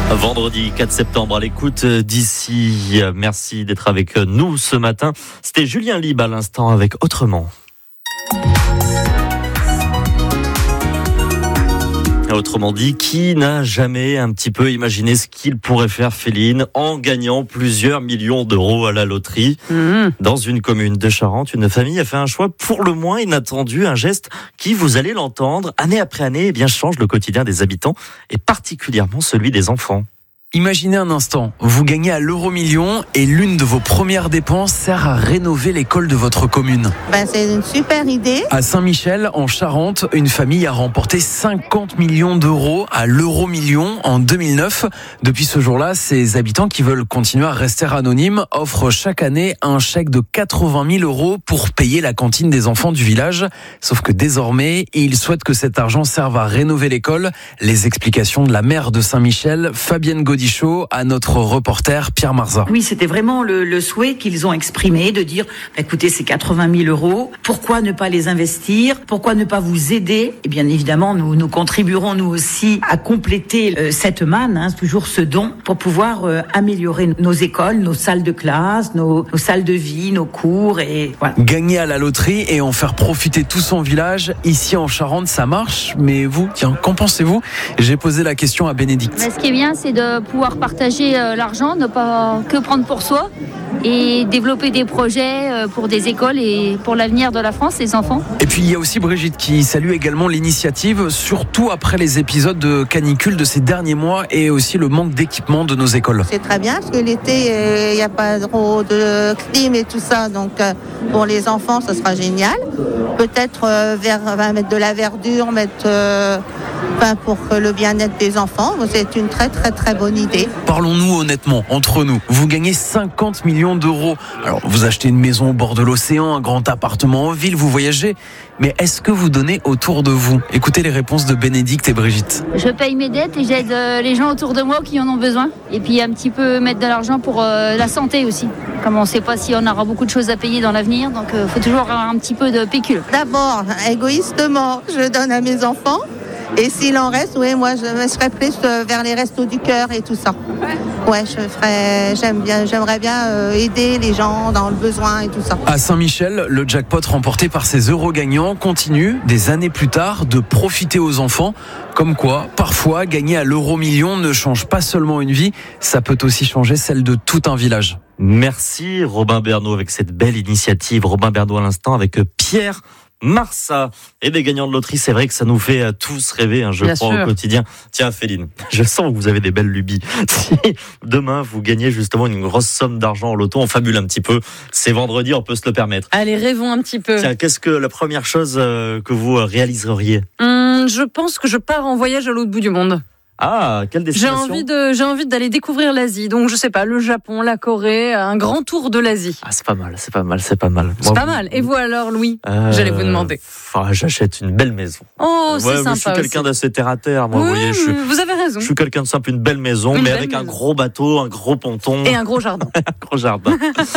Vendredi 4 septembre à l'écoute d'ici. Merci d'être avec nous ce matin. C'était Julien Lieb à l'instant avec Autrement. Autrement dit, qui n'a jamais un petit peu imaginé ce qu'il pourrait faire, Féline, en gagnant plusieurs millions d'euros à la loterie? Dans une commune de Charente, une famille a fait un choix pour le moins inattendu, un geste qui, vous allez l'entendre, année après année, change le quotidien des habitants et particulièrement celui des enfants. Imaginez un instant, vous gagnez à l'euro-million et l'une de vos premières dépenses sert à rénover l'école de votre commune. C'est une super idée. À Saint-Michel, en Charente, une famille a remporté 50 millions d'euros à l'euro-million en 2009. Depuis ce jour-là, ces habitants qui veulent continuer à rester anonymes offrent chaque année un chèque de 80 000 euros pour payer la cantine des enfants du village. Sauf que désormais, ils souhaitent que cet argent serve à rénover l'école. Les explications de la maire de Saint-Michel, Fabienne Godichaud, à notre reporter Pierre Marza. Oui, c'était vraiment le souhait qu'ils ont exprimé de dire, écoutez, c'est 80 000 euros, pourquoi ne pas les investir, pourquoi ne pas vous aider? Et bien évidemment, nous contribuerons nous aussi à compléter cette manne, toujours ce don, pour pouvoir améliorer nos écoles, nos salles de classe, nos salles de vie, nos cours et voilà. Gagner à la loterie et en faire profiter tout son village, ici en Charente, ça marche. Mais vous, qu'en pensez-vous? J'ai posé la question à Bénédicte. Ce qui est bien, c'est de pouvoir partager l'argent, ne pas que prendre pour soi et développer des projets pour des écoles et pour l'avenir de la France, les enfants. Et puis il y a aussi Brigitte qui salue également l'initiative, surtout après les épisodes de canicule de ces derniers mois et aussi le manque d'équipement de nos écoles. C'est très bien parce que l'été, il n'y a pas trop de clim et tout ça, donc pour les enfants, ce sera génial. Peut-être mettre de la verdure, pour le bien-être des enfants, c'est une très très très bonne idée. Parlons-nous honnêtement, entre nous. Vous gagnez 50 millions d'euros. Alors, vous achetez une maison au bord de l'océan, un grand appartement en ville, vous voyagez. Mais est-ce que vous donnez autour de vous? Écoutez les réponses de Bénédicte et Brigitte. Je paye mes dettes et j'aide les gens autour de moi qui en ont besoin. Et puis un petit peu mettre de l'argent pour la santé aussi. Comme on ne sait pas si on aura beaucoup de choses à payer dans l'avenir, donc il faut toujours avoir un petit peu de pécule. D'abord, égoïstement, je donne à mes enfants. Et s'il en reste, moi je me serais plus vers les restos du cœur et tout ça. Ouais, j'aimerais bien aider les gens dans le besoin et tout ça. À Saint-Michel, le jackpot remporté par ces euros gagnants continue, des années plus tard, de profiter aux enfants. Comme quoi, parfois, gagner à l'euro-million ne change pas seulement une vie, ça peut aussi changer celle de tout un village. Merci Robin Bernot avec cette belle initiative. Robin Bernot à l'instant avec Pierre Marza. Et des gagnants de loterie, c'est vrai que ça nous fait tous rêver, je Bien crois, sûr. au quotidien. Tiens, Féline, je sens que vous avez des belles lubies. Si demain, vous gagnez justement une grosse somme d'argent en loto, on fabule un petit peu. C'est vendredi, on peut se le permettre. Allez, rêvons un petit peu. Tiens, qu'est-ce que la première chose que vous réaliseriez? Je pense que je pars en voyage à l'autre bout du monde. Ah, quelle J'ai destination? envie d'aller découvrir l'Asie. Donc, je sais pas, le Japon, la Corée, un grand tour de l'Asie. Ah, c'est pas mal. C'est pas mal. Mal. Et vous alors, Louis? J'allais vous demander. J'achète une belle maison. Oh, c'est sympa. Je suis quelqu'un aussi. d'assez terre à terre, moi, Oui, vous voyez. vous avez raison. Je suis quelqu'un de simple, une belle maison, Une mais belle avec un maison. gros bateau, un gros ponton. Et un gros jardin. Un gros jardin.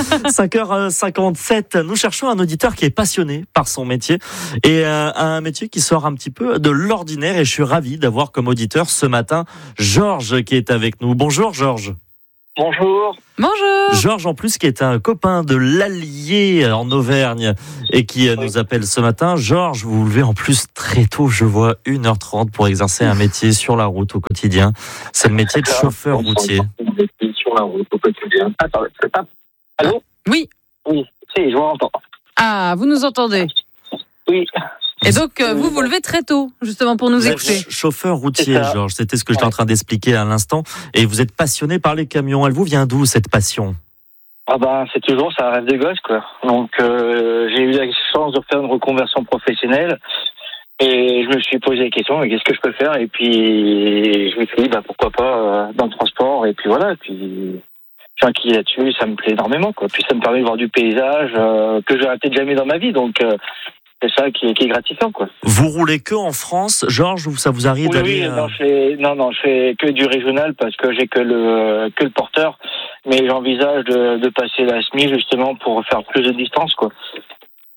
5h57, nous cherchons un auditeur qui est passionné par son métier et un métier qui sort un petit peu de l'ordinaire et je suis ravi d'avoir comme auditeur ce matin Georges qui est avec nous. Bonjour Georges. Bonjour. Bonjour. Georges en plus qui est un copain de l'Allier en Auvergne et qui nous appelle ce matin. Georges, vous vous levez en plus très tôt, je vois 1h30 pour exercer un métier sur la route au quotidien. C'est le métier de chauffeur routier. Sur la route au quotidien. Attends, ça tape. Allô? Oui. Oui, si, je vous entends. Ah, vous nous entendez? Oui. Et donc, vous levez très tôt, justement, pour nous Vous êtes écouter. chauffeur routier, C'est ça. Georges, c'était ce que j'étais en train d'expliquer à l'instant. Et vous êtes passionné par les camions. Elle vous vient d'où cette passion? Ah ben, c'est toujours, ça rêve des gosses, quoi. Donc, j'ai eu la chance de faire une reconversion professionnelle. Et je me suis posé la question, mais qu'est-ce que je peux faire? Et puis, je me suis dit, pourquoi pas dans le transport. Et puis voilà, puis j'ai inquiété là-dessus, ça me plaît énormément, quoi. Puis ça me permet de voir du paysage que j'aurais peut-être jamais dans ma vie. Donc, c'est ça qui est gratifiant, quoi. Vous roulez que en France, Georges, ou ça vous arrive d'aller... je fais que du régional parce que j'ai que le porteur. Mais j'envisage de passer la SMI justement pour faire plus de distance, quoi.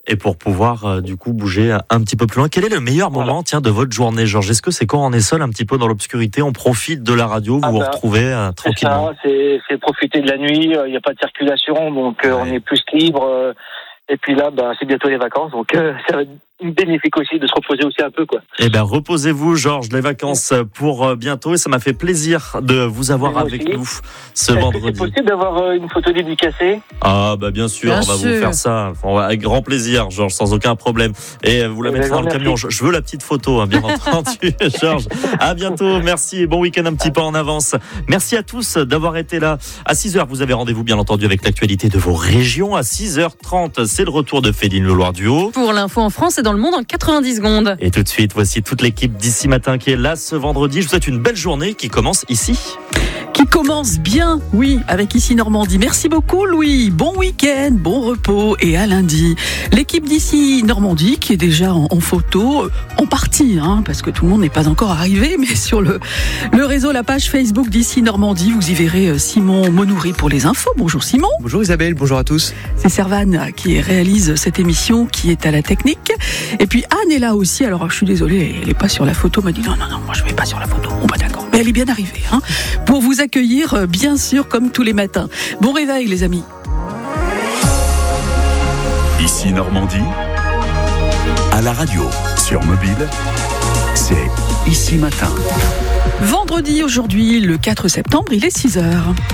Et pour pouvoir du coup bouger un petit peu plus loin, quel est le meilleur moment de votre journée, Georges? Est-ce que c'est quand on est seul un petit peu dans l'obscurité, on profite de la radio, vous vous retrouvez tranquillement? C'est profiter de la nuit, il n'y a pas de circulation, donc on est plus libre. Et puis là, c'est bientôt les vacances, donc ça va être bénéfique aussi de se reposer aussi un peu, quoi. Eh ben, reposez-vous, Georges, les vacances pour bientôt, et ça m'a fait plaisir de vous avoir avec nous ce vendredi. C'est possible d'avoir une photo dédicacée? Ah, bien sûr, on va vous faire ça. Avec grand plaisir, Georges, sans aucun problème. Et vous la mettrez dans le camion. Je veux la petite photo, bien entendu, Georges. À bientôt, merci et bon week-end un petit peu en avance. Merci à tous d'avoir été là. À 6h, vous avez rendez-vous, bien entendu, avec l'actualité de vos régions. À 6h30, c'est le retour de Féline Leloir-Duhaut. Pour l'info en France et dans le monde en 90 secondes. Et tout de suite, voici toute l'équipe d'Ici Matin qui est là ce vendredi. Je vous souhaite une belle journée qui commence ici. Qui commence bien, oui, avec Ici Normandie. Merci beaucoup, Louis. Bon week-end, bon repos et à lundi. L'équipe d'Ici Normandie qui est déjà en photo, en partie, parce que tout le monde n'est pas encore arrivé, mais sur le réseau, la page Facebook d'Ici Normandie, vous y verrez Simon Monoury pour les infos. Bonjour Simon. Bonjour Isabelle, bonjour à tous. C'est Servane qui réalise cette émission, qui est à la technique. Et puis Anne est là aussi, alors je suis désolée, elle n'est pas sur la photo, elle m'a dit non, moi je ne vais pas sur la photo. Bon d'accord, mais elle est bien arrivée, pour vous accueillir, bien sûr, comme tous les matins. Bon réveil, les amis. Ici Normandie, à la radio, sur mobile, c'est Ici Matin. Vendredi, aujourd'hui, le 4 septembre, il est 6h.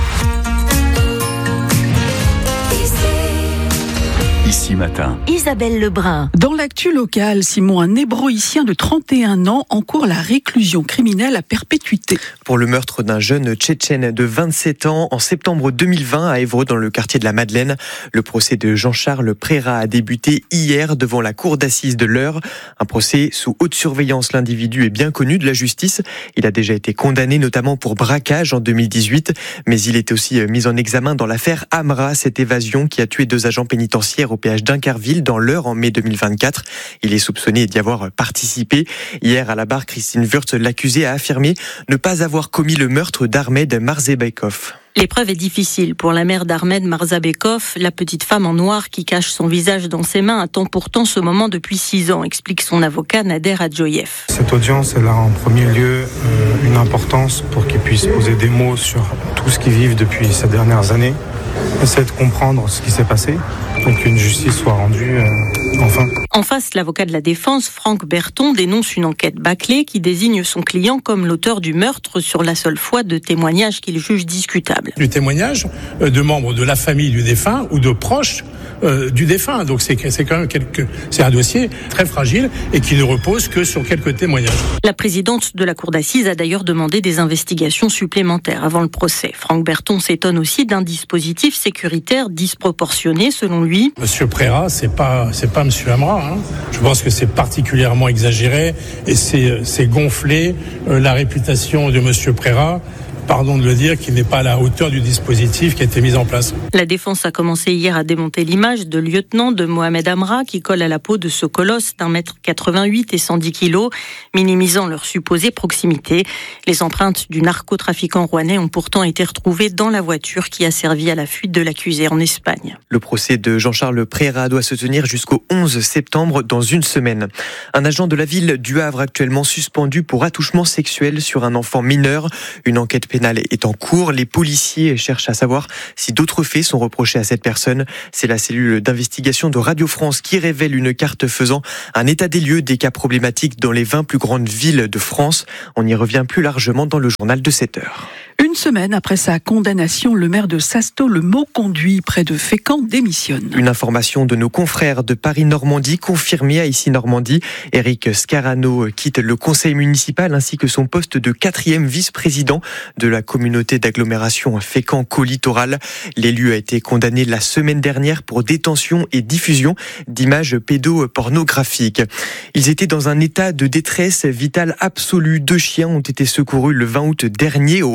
Ici Matin. Isabelle Lebrun. Dans l'actu locale, Simon, un hébroïcien de 31 ans encourt la réclusion criminelle à perpétuité. Pour le meurtre d'un jeune Tchétchène de 27 ans en septembre 2020 à Évreux, dans le quartier de la Madeleine. Le procès de Jean-Charles Préra a débuté hier devant la cour d'assises de l'Eure. Un procès sous haute surveillance. L'individu est bien connu de la justice. Il a déjà été condamné notamment pour braquage en 2018. Mais il est aussi mis en examen dans l'affaire Amra, cette évasion qui a tué 2 agents pénitentiaires au péage d'Incarville dans l'Eure en mai 2024. Il est soupçonné d'y avoir participé. Hier à la barre, Christine Wurtz, l'accusée, a affirmé ne pas avoir commis le meurtre d'Ahmed Marzebekov. L'épreuve est difficile pour la mère d'Ahmed Marzebekov, la petite femme en noir qui cache son visage dans ses mains attend pourtant ce moment depuis 6 ans, explique son avocat Nader Adjoyev. Cette audience, elle a en premier lieu une importance pour qu'ils puissent poser des mots sur tout ce qu'ils vivent depuis ces dernières années, essayer de comprendre ce qui s'est passé et qu'une justice soit rendue enfin. En face, l'avocat de la défense, Franck Berton, dénonce une enquête bâclée qui désigne son client comme l'auteur du meurtre sur la seule foi de témoignages qu'il juge discutables. Du témoignage de membres de la famille du défunt ou de proches du défunt. Donc c'est quand même c'est un dossier très fragile et qui ne repose que sur quelques témoignages. La présidente de la cour d'assises a d'ailleurs demandé des investigations supplémentaires avant le procès. Franck Berton s'étonne aussi d'un dispositif sécuritaire disproportionné selon lui. Monsieur Préra, c'est pas Monsieur Amra. Je pense que c'est particulièrement exagéré et c'est gonfler la réputation de Monsieur Préra. Pardon de le dire, qui n'est pas à la hauteur du dispositif qui a été mis en place. La défense a commencé hier à démonter l'image de lieutenant de Mohamed Amra qui colle à la peau de ce colosse d'1,88 m et 110 kg, minimisant leur supposée proximité. Les empreintes du narcotrafiquant rouennais ont pourtant été retrouvées dans la voiture qui a servi à la fuite de l'accusé en Espagne. Le procès de Jean-Charles Préra doit se tenir jusqu'au 11 septembre, dans une semaine. Un agent de la ville du Havre actuellement suspendu pour attouchement sexuel sur un enfant mineur. Une enquête pénale est en cours. Les policiers cherchent à savoir si d'autres faits sont reprochés à cette personne. C'est la cellule d'investigation de Radio France qui révèle une carte faisant un état des lieux des cas problématiques dans les 20 plus grandes villes de France. On y revient plus largement dans le journal de 7h. Une semaine après sa condamnation, le maire de Sasto, le Mauconduit, près de Fécamp, démissionne. Une information de nos confrères de Paris-Normandie, confirmée à Ici Normandie. Éric Scarano quitte le conseil municipal ainsi que son poste de 4e vice-président de la communauté d'agglomération Fécamp-Côte-Littoral. L'élu a été condamné la semaine dernière pour détention et diffusion d'images pédopornographiques. Ils étaient dans un état de détresse vitale absolue. 2 chiens ont été secourus le 20 août dernier au Havre.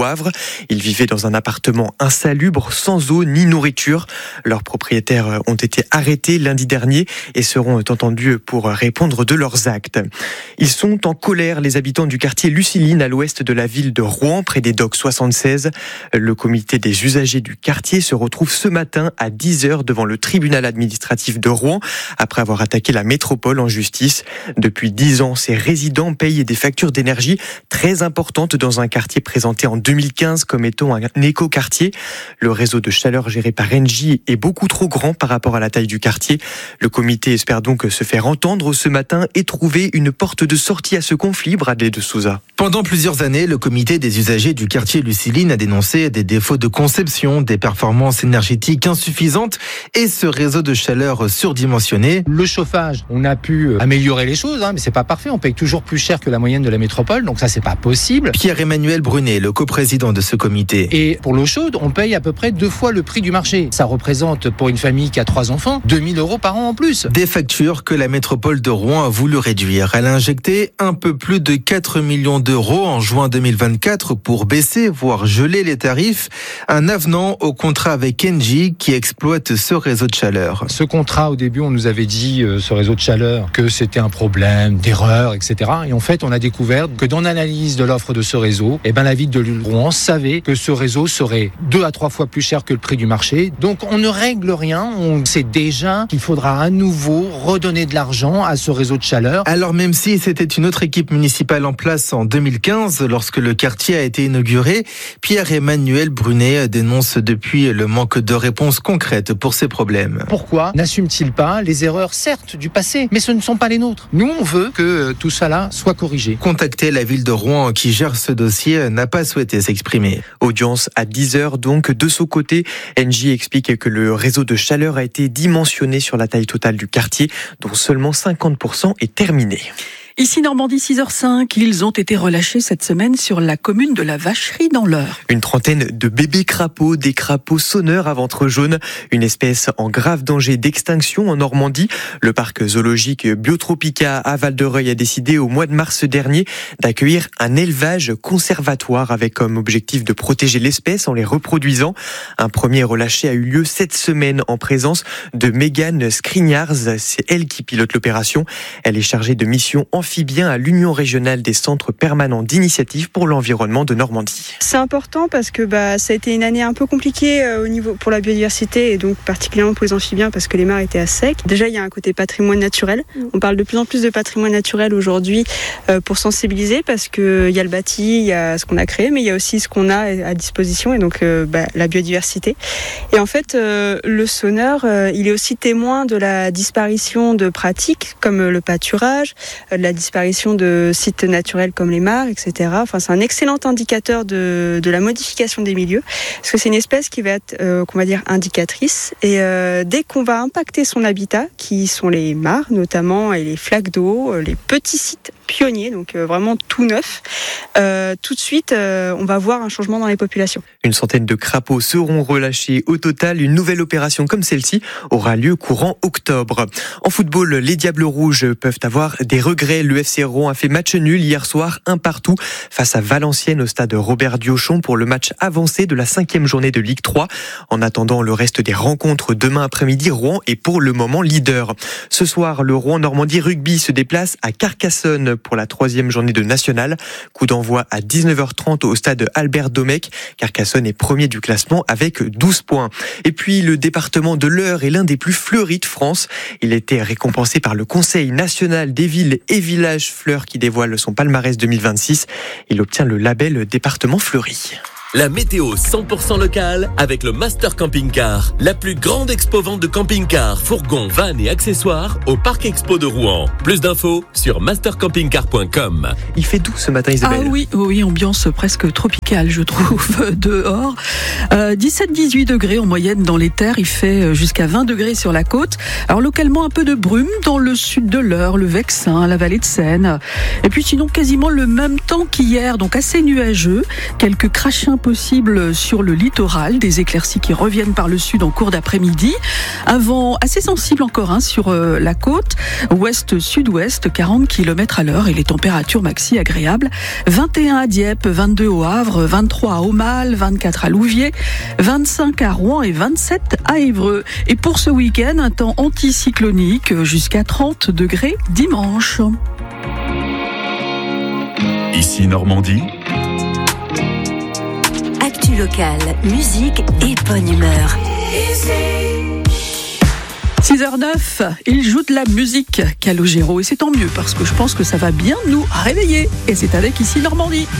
Ils vivaient dans un appartement insalubre, sans eau ni nourriture. Leurs propriétaires ont été arrêtés lundi dernier et seront entendus pour répondre de leurs actes. Ils sont en colère, les habitants du quartier Luciline à l'ouest de la ville de Rouen, près des docks 76. Le comité des usagers du quartier se retrouve ce matin à 10h devant le tribunal administratif de Rouen après avoir attaqué la métropole en justice. Depuis 10 ans, ces résidents payent des factures d'énergie très importantes dans un quartier présenté en 2015 comme étant un éco-quartier. Le réseau de chaleur géré par Engie est beaucoup trop grand par rapport à la taille du quartier. Le comité espère donc se faire entendre ce matin et trouver une porte de sortie à ce conflit, Bradley de Souza. Pendant plusieurs années, le comité des usagers du quartier Luciline a dénoncé des défauts de conception, des performances énergétiques insuffisantes et ce réseau de chaleur surdimensionné. Le chauffage, on a pu améliorer les choses, mais c'est pas parfait. On paye toujours plus cher que la moyenne de la métropole, donc ça c'est pas possible. Pierre-Emmanuel Brunet, le coprésident de ce comité. Et pour l'eau chaude, on paye à peu près 2 fois le prix du marché. Ça représente pour une famille qui a 3 enfants, 2 000 € par an en plus. Des factures que la métropole de Rouen a voulu réduire. Elle a injecté un peu plus de 4 millions d'euros en juin 2024 pour baisser, voire geler les tarifs. Un avenant au contrat avec Engie qui exploite ce réseau de chaleur. Ce contrat, au début, on nous avait dit, ce réseau de chaleur, que c'était un problème d'erreur, etc. Et en fait, on a découvert que dans l'analyse de l'offre de ce réseau, la ville de Rouen savait que ce réseau serait 2 à 3 fois plus cher que le prix du marché. Donc, on ne règle rien. On sait déjà qu'il faudra à nouveau redonner de l'argent à ce réseau de chaleur. Alors, même si c'était une autre équipe municipale en place en 2015, lorsque le quartier a été inauguré, Pierre-Emmanuel Brunet dénonce depuis le manque de réponses concrètes pour ces problèmes. Pourquoi n'assume-t-il pas les erreurs, certes, du passé, mais ce ne sont pas les nôtres. Nous, on veut que tout cela soit corrigé. Contacter la ville de Rouen qui gère ce dossier n'a pas souhaité s'exprimer. Audience à 10h donc. De son côté, Engie explique que le réseau de chaleur a été dimensionné sur la taille totale du quartier, dont seulement 50% est terminé. Ici Normandie, 6h05, ils ont été relâchés cette semaine sur la commune de la Vacherie dans l'Eure. Une trentaine de bébés crapauds, des crapauds sonneurs à ventre jaune, une espèce en grave danger d'extinction en Normandie. Le parc zoologique Biotropica à Val-de-Reuil a décidé au mois de mars dernier d'accueillir un élevage conservatoire avec comme objectif de protéger l'espèce en les reproduisant. Un premier relâché a eu lieu cette semaine en présence de Megan Skriniars. C'est elle qui pilote l'opération. Elle est chargée de mission amphibien à l'Union régionale des centres permanents d'initiative pour l'environnement de Normandie. C'est important parce que ça a été une année un peu compliquée au niveau pour la biodiversité et donc particulièrement pour les amphibiens parce que les mares étaient à sec. Déjà, il y a un côté patrimoine naturel. On parle de plus en plus de patrimoine naturel aujourd'hui pour sensibiliser parce qu'il y a le bâti, il y a ce qu'on a créé, mais il y a aussi ce qu'on a à disposition et donc la biodiversité. Et en fait, le sonneur, il est aussi témoin de la disparition de pratiques comme le pâturage, de la disparition de sites naturels comme les mares, etc. Enfin, c'est un excellent indicateur de la modification des milieux, parce que c'est une espèce qui va être, qu'on va dire, indicatrice. Et dès qu'on va impacter son habitat, qui sont les mares notamment, et les flaques d'eau, les petits sites pionniers, donc vraiment tout neuf, tout de suite, on va voir un changement dans les populations. Une centaine de crapauds seront relâchés au total. Une nouvelle opération comme celle-ci aura lieu courant octobre. En football, les Diables Rouges peuvent avoir des regrets. Le FC Rouen a fait match nul hier soir, 1-1 face à Valenciennes au stade Robert Diochon pour le match avancé de la 5e journée de Ligue 3. En attendant le reste des rencontres demain après-midi, Rouen est pour le moment leader. Ce soir, le Rouen Normandie Rugby se déplace à Carcassonne pour la 3e journée de National. Coup d'envoi à 19h30 au stade Albert Domecq. Carcassonne est premier du classement avec 12 points. Et puis le département de l'Eure est l'un des plus fleuris de France. Il a été récompensé par le Conseil national des villes et villages fleurs qui dévoile son palmarès 2026. Il obtient le label département fleuri. La météo 100% locale avec le Master Camping Car, la plus grande expo-vente de camping-cars, fourgons, vannes et accessoires au Parc Expo de Rouen. Plus d'infos sur mastercampingcar.com. Il fait doux ce matin, Isabelle. Ah oui, ambiance presque tropicale, je trouve, dehors. 17-18 degrés en moyenne dans les terres, il fait jusqu'à 20 degrés sur la côte. Alors localement un peu de brume dans le sud de l'Eure, le Vexin, la vallée de Seine. Et puis sinon quasiment le même temps qu'hier, donc assez nuageux, quelques crachins possible sur le littoral, des éclaircies qui reviennent par le sud en cours d'après-midi. Un vent assez sensible encore sur la côte, ouest-sud-ouest, 40 km à l'heure et les températures maxi agréables. 21 à Dieppe, 22 au Havre, 23 à Aumale, 24 à Louviers, 25 à Rouen et 27 à Évreux. Et pour ce week-end, un temps anticyclonique jusqu'à 30 degrés dimanche. Ici Normandie. Actu locale, musique et bonne humeur. 6h09, il joue de la musique, Calogero, et c'est tant mieux parce que je pense que ça va bien nous réveiller. Et c'est avec Ici Normandie.